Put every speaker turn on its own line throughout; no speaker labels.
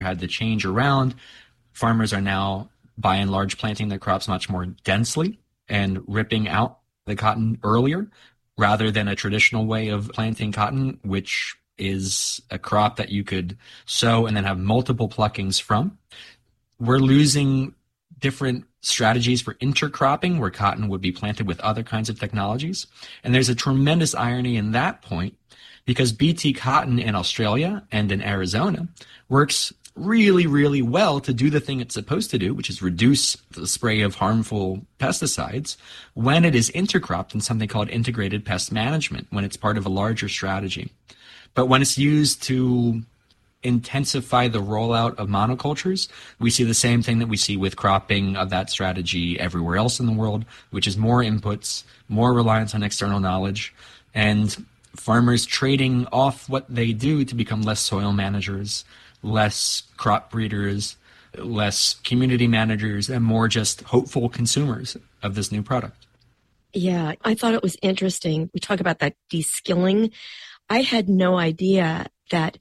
had the change around. Farmers are now, by and large, planting their crops much more densely and ripping out the cotton earlier rather than a traditional way of planting cotton, which is a crop that you could sow and then have multiple pluckings from. We're losing different strategies for intercropping where cotton would be planted with other kinds of technologies. And there's a tremendous irony in that point because BT cotton in Australia and in Arizona works really, really well to do the thing it's supposed to do, which is reduce the spray of harmful pesticides when it is intercropped in something called integrated pest management, when it's part of a larger strategy. But when it's used to intensify the rollout of monocultures, we see the same thing that we see with cropping of that strategy everywhere else in the world, which is more inputs, more reliance on external knowledge, and farmers trading off what they do to become less soil managers, less crop breeders, less community managers, and more just hopeful consumers of this new product.
Yeah, I thought it was interesting. We talk about that de-skilling. I had no idea that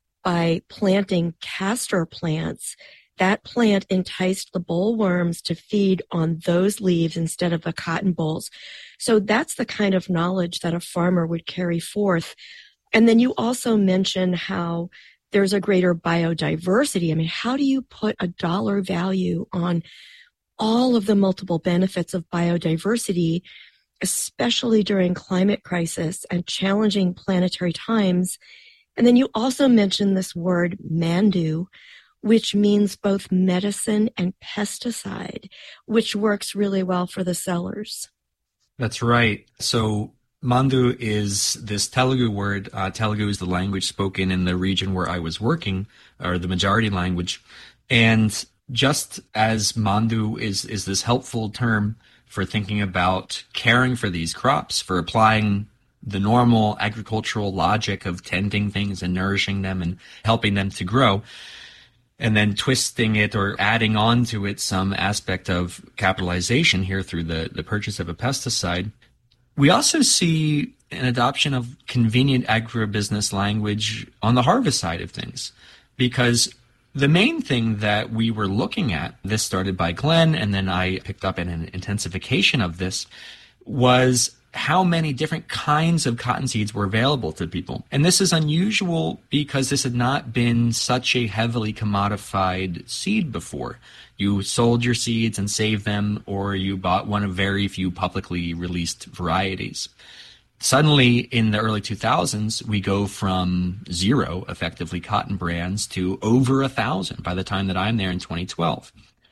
by planting castor plants, that plant enticed the bollworms to feed on those leaves instead of the cotton bolls. So that's the kind of knowledge that a farmer would carry forth. And then you also mention how there's a greater biodiversity. I mean, how do you put a dollar value on all of the multiple benefits of biodiversity, especially during climate crisis and challenging planetary times? And then you also mentioned this word mandu, which means both medicine and pesticide, which works really well for the sellers.
That's right. So mandu is this Telugu word. Telugu is the language spoken in the region where I was working, or the majority language. And just as mandu is this helpful term for thinking about caring for these crops, for applying the normal agricultural logic of tending things and nourishing them and helping them to grow, and then twisting it or adding on to it some aspect of capitalization here through the purchase of a pesticide. We also see an adoption of convenient agribusiness language on the harvest side of things, because the main thing that we were looking at, this started by Glenn, and then I picked up an intensification of this, was how many different kinds of cottonseeds were available to people. And this is unusual because this had not been such a heavily commodified seed before. You sold your seeds and saved them, or you bought one of very few publicly released varieties. Suddenly, in the early 2000s, we go from 0, effectively, cotton brands to over 1,000 by the time that I'm there in 2012.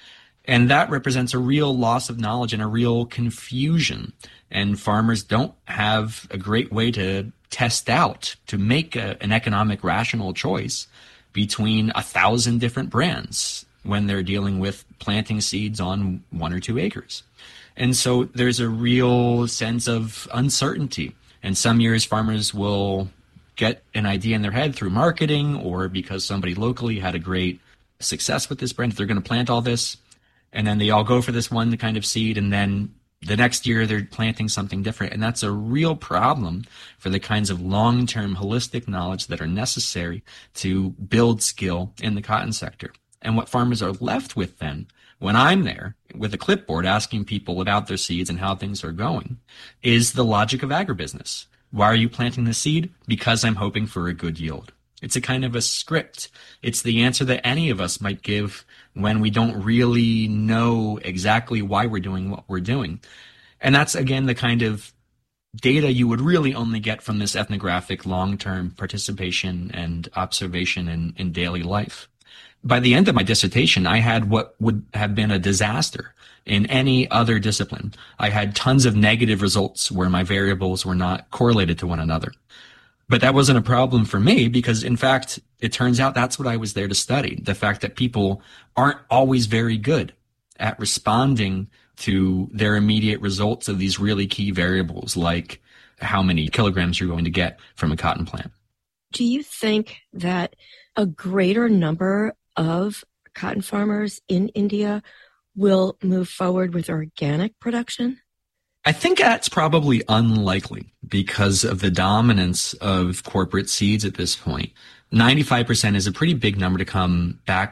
And that represents a real loss of knowledge and a real confusion. And farmers don't have a great way to test out, to make an economic rational choice between 1,000 different brands when they're dealing with planting seeds on 1 or 2 acres. And so there's a real sense of uncertainty. And some years farmers will get an idea in their head through marketing or because somebody locally had a great success with this brand. They're going to plant all this, and then they all go for this one kind of seed, and then the next year they're planting something different. And that's a real problem for the kinds of long-term holistic knowledge that are necessary to build skill in the cotton sector. And what farmers are left with then, when I'm there with a clipboard asking people about their seeds and how things are going, is the logic of agribusiness. Why are you planting the seed? Because I'm hoping for a good yield. It's a kind of a script. It's the answer that any of us might give when we don't really know exactly why we're doing what we're doing. And that's, again, the kind of data you would really only get from this ethnographic long-term participation and observation in daily life. By the end of my dissertation, I had what would have been a disaster in any other discipline. I had tons of negative results where my variables were not correlated to one another. But that wasn't a problem for me because, in fact, it turns out that's what I was there to study. The fact that people aren't always very good at responding to their immediate results of these really key variables, like how many kilograms you're going to get from a cotton plant.
Do you think that a greater number of cotton farmers in India will move forward with organic production?
I think that's probably unlikely because of the dominance of corporate seeds at this point. 95% is a pretty big number to come back